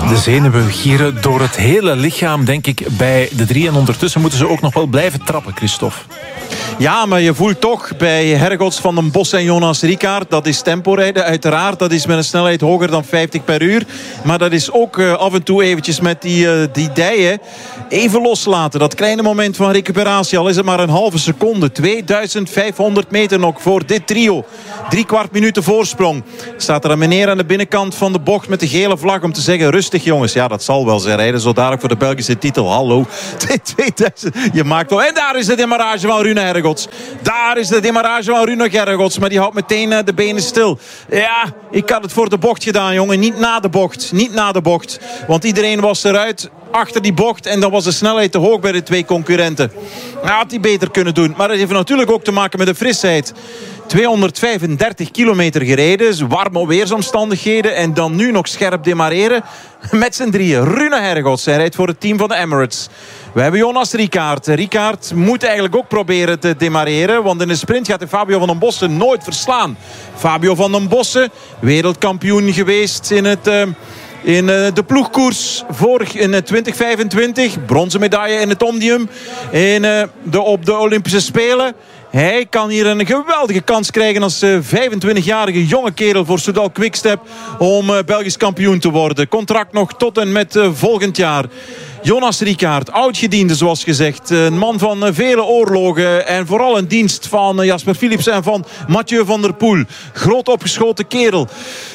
De zenuwen gieren door het hele lichaam, denk ik, bij de drie. En ondertussen moeten ze ook nog wel blijven trappen, Christophe. Ja, maar je voelt toch bij Hergots, Van den Bos en Jonas Rickaert, dat is temporijden uiteraard. Dat is met een snelheid hoger dan 50 per uur. Maar dat is ook af en toe eventjes met die dijen even loslaten. Dat kleine moment van recuperatie, al is het maar een halve seconde. 2500 meter nog voor dit trio. 3/4 minuten voorsprong. Staat er een meneer aan de binnenkant van de bocht met de gele vlag om te zeggen, rustig jongens. Ja, dat zal wel. Zij rijden zo dadelijk voor de Belgische titel. Hallo. 2000. Je maakt wel. En daar is de demarrage van Rune Hergots. Daar is de demarrage van Rune Hergots. Maar die houdt meteen de benen stil. Ja, ik had het voor de bocht gedaan, jongen. Niet na de bocht. Niet na de bocht. Want iedereen was eruit achter die bocht. En dan was de snelheid te hoog bij de twee concurrenten. Nou, had hij beter kunnen doen. Maar dat heeft natuurlijk ook te maken met de frisheid. 235 kilometer gereden. Warme weersomstandigheden. En dan nu nog scherp demareren. Met z'n drieën. Rune Hergots. Hij rijdt voor het team van de Emirates. We hebben Jonas Rickaert. Rickaert moet eigenlijk ook proberen te demareren. Want in de sprint gaat hij Fabio van den Bossen nooit verslaan. Fabio van den Bossen, wereldkampioen geweest in de ploegkoers in 2025. Bronzen medaille in het Omnium. Op de Olympische Spelen. Hij kan hier een geweldige kans krijgen als 25-jarige jonge kerel voor Soudal Quickstep om Belgisch kampioen te worden. Contract nog tot en met volgend jaar. Jonas Rickaert, oudgediende zoals gezegd. Een man van vele oorlogen. En vooral een dienst van Jasper Philips en van Mathieu van der Poel. Groot opgeschoten kerel.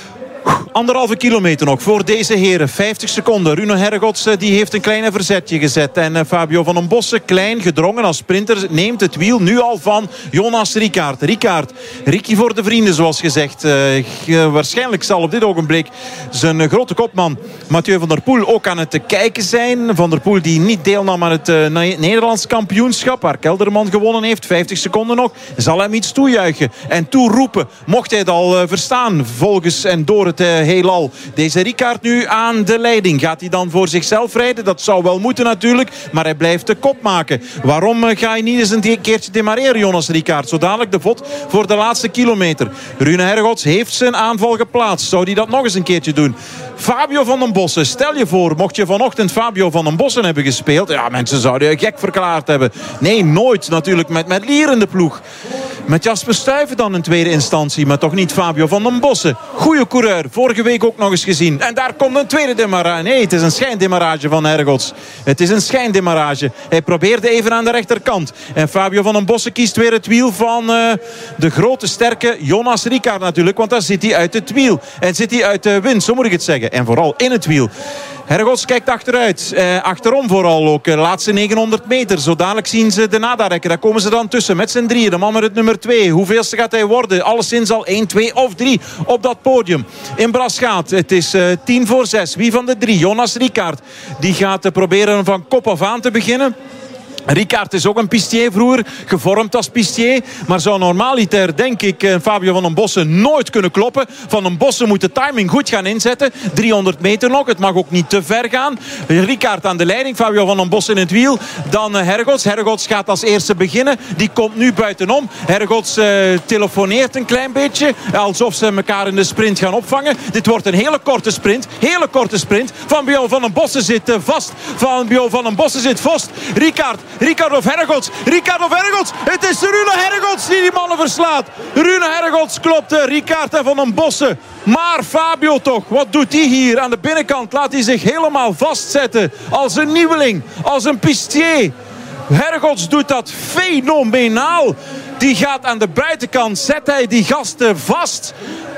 1,5 kilometer nog voor deze heren. 50 seconden. Rune Hergots die heeft een kleine verzetje gezet. En Fabio van den Bossen, klein gedrongen als sprinter, neemt het wiel nu al van Jonas Rickaert. Ricky voor de vrienden zoals gezegd. Waarschijnlijk zal op dit ogenblik zijn grote kopman Mathieu van der Poel ook aan het kijken zijn. Van der Poel die niet deelnam aan het Nederlands kampioenschap, waar Kelderman gewonnen heeft. 50 seconden nog. Zal hem iets toejuichen en toeroepen. Mocht hij het al verstaan volgens en door het heelal. Deze Rickaert nu aan de leiding. Gaat hij dan voor zichzelf rijden? Dat zou wel moeten natuurlijk. Maar hij blijft de kop maken. Waarom ga je niet eens een keertje demareren, Jonas Rickaert? Zo dadelijk de vod voor de laatste kilometer. Rune Hergots heeft zijn aanval geplaatst. Zou hij dat nog eens een keertje doen? Fabio van den Bossen. Stel je voor, mocht je vanochtend Fabio van den Bossen hebben gespeeld. Ja, mensen zouden je gek verklaard hebben. Nee, nooit natuurlijk met Lier in de ploeg. Met Jasper Stuyven dan in tweede instantie. Maar toch niet Fabio van den Bossen. Goeie coureur. Vorige week ook nog eens gezien. En daar komt een tweede demarrage. Nee, het is een schijndemarrage van Hergots. Het is een schijndemarrage. Hij probeerde even aan de rechterkant. En Fabio van den Bossen kiest weer het wiel van de grote sterke Jonas Rickaert natuurlijk. Want daar zit hij uit het wiel. En zit hij uit de wind, zo moet ik het zeggen. En vooral in het wiel. Hergots kijkt achteruit. Achterom vooral ook. Laatste 900 meter. Zo dadelijk zien ze de nadarekker. Daar komen ze dan tussen met z'n drieën. De man met het nummer 2. Hoeveelste gaat hij worden? Alleszins al 1, 2 of 3 op dat podium. In Braschaat. Het is 5:50. Wie van de drie? Jonas Rickaert. Die gaat proberen van kop af aan te beginnen. Rickaert is ook een pistier vroeger, gevormd als pistier. Maar zou normaliter, denk ik, Fabio van den Bossen nooit kunnen kloppen. Van den Bossen moet de timing goed gaan inzetten. 300 meter nog, het mag ook niet te ver gaan. Rickaert aan de leiding, Fabio van den Bossen in het wiel. Dan Hergots. Hergots gaat als eerste beginnen. Die komt nu buitenom. Hergots telefoneert een klein beetje. Alsof ze elkaar in de sprint gaan opvangen. Dit wordt een hele korte sprint. Hele korte sprint. Fabio van den Bossen zit vast. Fabio van den Bossen zit vast. Rickaert of Hergots. Rickaert of Hergots. Het is Rune Hergots die mannen verslaat. Rune Hergots klopt Rickaert en Van den Bossen. Maar Fabio toch, wat doet hij hier? Aan de binnenkant laat hij zich helemaal vastzetten. Als een nieuweling. Als een pistier. Hergots doet dat fenomenaal. Die gaat aan de buitenkant. Zet hij die gasten vast.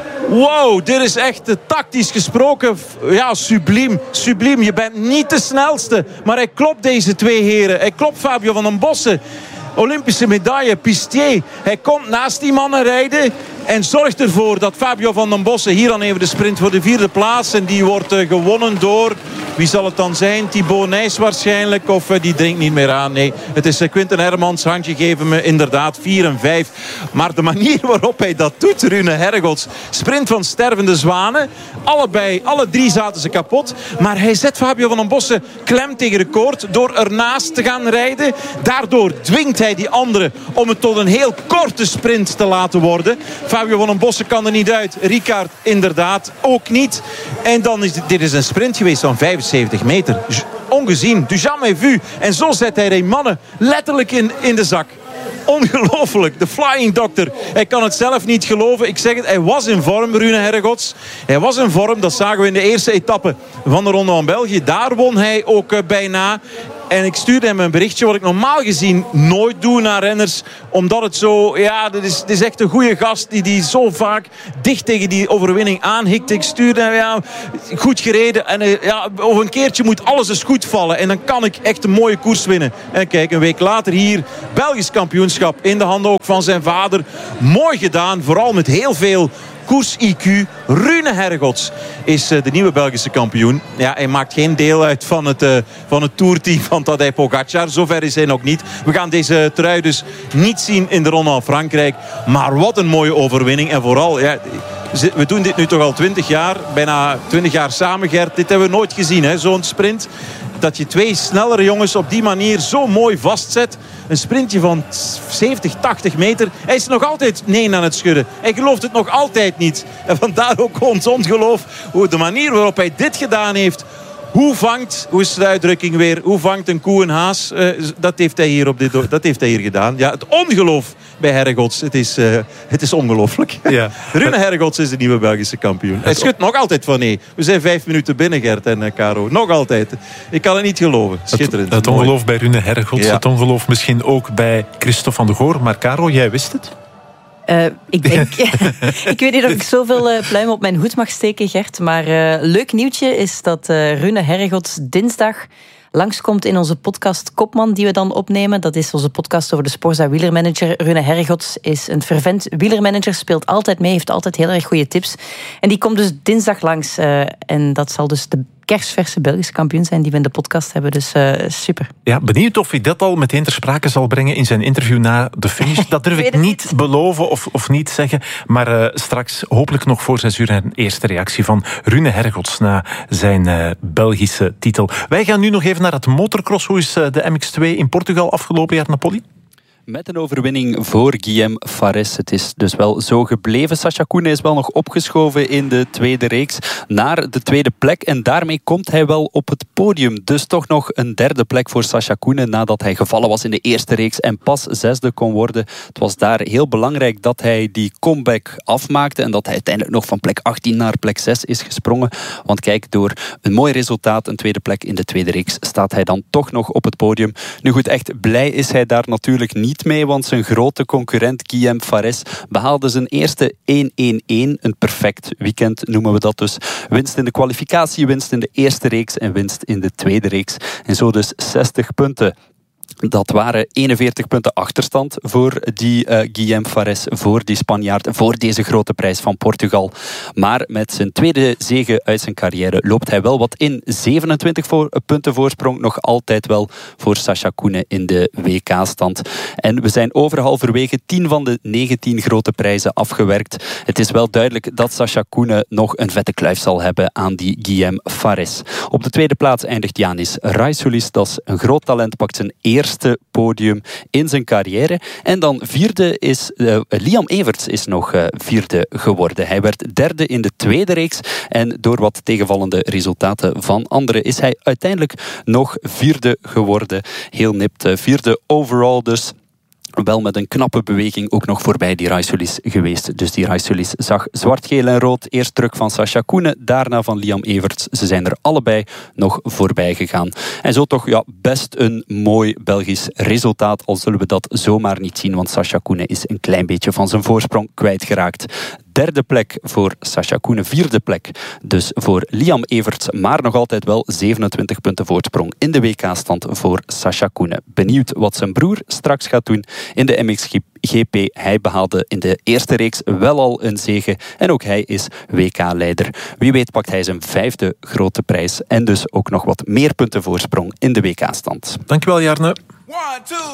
Wow, dit is echt tactisch gesproken. Ja, subliem. Subliem. Je bent niet de snelste. Maar hij klopt deze twee heren. Hij klopt Fabio van den Bossen. Olympische medaille, pistier. Hij komt naast die mannen rijden. En zorgt ervoor dat Fabio van den Bossen hier dan even de sprint voor de 4e plaats. En die wordt gewonnen door... Wie zal het dan zijn? Thibaut Nys waarschijnlijk. Of die drinkt niet meer aan. Nee, het is Quinten Hermans. Handje geven me inderdaad 4 en 5. Maar de manier waarop hij dat doet, Rune Hergots. Sprint van stervende zwanen. Alle drie zaten ze kapot. Maar hij zet Fabio van den Bossen klem tegen de koord. Door ernaast te gaan rijden. Daardoor dwingt hij die anderen om het tot een heel korte sprint te laten worden. Fabio van den Bossen kan er niet uit. Rickaert inderdaad ook niet. En dan is dit is een sprint geweest van 75 meter. Ongezien. Du jamais vu. En zo zet hij de mannen letterlijk in de zak. Ongelooflijk. De Flying Doctor. Hij kan het zelf niet geloven. Ik zeg het, hij was in vorm, Rune Herregots. Hij was in vorm. Dat zagen we in de eerste etappe van de Ronde van België. Daar won hij ook bijna. En ik stuurde hem een berichtje wat ik normaal gezien nooit doe naar renners. Omdat het zo... Ja, dit is echt een goede gast die zo vaak dicht tegen die overwinning aanhikt. Ik stuurde hem, ja, goed gereden. En over een keertje moet alles eens goed vallen. En dan kan ik echt een mooie koers winnen. En kijk, een week later hier Belgisch kampioenschap. In de handen ook van zijn vader. Mooi gedaan, vooral met heel veel koers-IQ. Rune Herregots is de nieuwe Belgische kampioen. Ja, hij maakt geen deel uit van het toerteam van Tadej Pogacar. Zover is hij nog niet. We gaan deze trui dus niet zien in de Ronde van Frankrijk. Maar wat een mooie overwinning. En vooral, ja, we doen dit nu toch al 20 jaar. Bijna 20 jaar samen, Gert. Dit hebben we nooit gezien, hè? Zo'n sprint. Dat je twee snellere jongens op die manier zo mooi vastzet. Een sprintje van 70, 80 meter. Hij is nog altijd nee aan het schudden. Hij gelooft het nog altijd niet. En vandaar ook ons ongeloof. De manier waarop hij dit gedaan heeft. Hoe is de uitdrukking weer? Hoe vangt een koe een haas? Dat heeft hij hier gedaan. Ja, het ongeloof bij Herregots. Het is ongelooflijk. Ja. Rune Herregots is de nieuwe Belgische kampioen. Hij schudt nog altijd van nee. We zijn 5 minuten binnen, Gert en Caro. Nog altijd. Ik kan het niet geloven. Schitterend. Het ongeloof bij Rune Herregots. Ja. Het ongeloof misschien ook bij Christophe van de Goor. Maar Caro, jij wist het? Ik weet niet of ik zoveel pluim op mijn hoed mag steken, Gert. Maar leuk nieuwtje is dat Rune Herregots dinsdag langskomt in onze podcast Kopman, die we dan opnemen. Dat is onze podcast over de Sporza wielermanager. Rune Herregots is een fervent wielermanager, speelt altijd mee, heeft altijd heel erg goede tips. En die komt dus dinsdag langs. En dat zal dus de kersverse Belgische kampioen zijn die we in de podcast hebben. Dus super. Ja, benieuwd of hij dat al meteen ter sprake zal brengen in zijn interview na de finish. Dat durf ik niet beloven of niet zeggen. Maar straks hopelijk nog voor 6 uur een eerste reactie van Rune Herregots na zijn Belgische titel. Wij gaan nu nog even naar het motocross. Hoe is de MX2 in Portugal afgelopen jaar, Napoli? Met een overwinning voor Guillaume Farès. Het is dus wel zo gebleven. Sacha Koenen is wel nog opgeschoven in de tweede reeks naar de tweede plek. En daarmee komt hij wel op het podium. Dus toch nog een derde plek voor Sacha Koenen nadat hij gevallen was in de eerste reeks en pas 6e kon worden. Het was daar heel belangrijk dat hij die comeback afmaakte en dat hij uiteindelijk nog van plek 18 naar plek 6 is gesprongen. Want kijk, door een mooi resultaat, een tweede plek in de tweede reeks, staat hij dan toch nog op het podium. Nu goed, echt blij is hij daar natuurlijk niet mee, want zijn grote concurrent Guillaume Farès behaalde zijn eerste 1-1-1. Een perfect weekend noemen we dat dus. Winst in de kwalificatie, winst in de eerste reeks en winst in de tweede reeks. En zo dus 60 punten. Dat waren 41 punten achterstand voor die Guillaume Farès, voor die Spanjaard, voor deze grote prijs van Portugal. Maar met zijn tweede zege uit zijn carrière loopt hij wel wat in. 27 punten voorsprong, nog altijd wel voor Sacha Koenen in de WK-stand. En we zijn over halverwege 10 van de 19 grote prijzen afgewerkt. Het is wel duidelijk dat Sacha Koenen nog een vette kluif zal hebben aan die Guillaume Farès. Op de tweede plaats eindigt Yanis Raisoulis. Dat is een groot talent, pakt zijn eerste podium in zijn carrière. En dan vierde is Liam Everts is nog vierde geworden. Hij werd derde in de tweede reeks en door wat tegenvallende resultaten van anderen is hij uiteindelijk nog vierde geworden. Heel nipt, vierde overall dus. Wel met een knappe beweging ook nog voorbij die Raisoulis geweest. Dus die Raisoulis zag zwart, geel en rood. Eerst druk van Sacha Koenen, daarna van Liam Everts. Ze zijn er allebei nog voorbij gegaan. En zo toch best een mooi Belgisch resultaat. Al zullen we dat zomaar niet zien, want Sacha Koenen is een klein beetje van zijn voorsprong kwijtgeraakt. Derde plek voor Sacha Koenen, vierde plek dus voor Liam Everts, maar nog altijd wel 27 punten voorsprong in de WK-stand voor Sacha Koenen. Benieuwd wat zijn broer straks gaat doen in de MXGP. Hij behaalde in de eerste reeks wel al een zege en ook hij is WK-leider. Wie weet pakt hij zijn 5e grote prijs en dus ook nog wat meer punten voorsprong in de WK-stand. Dankjewel, Jarne.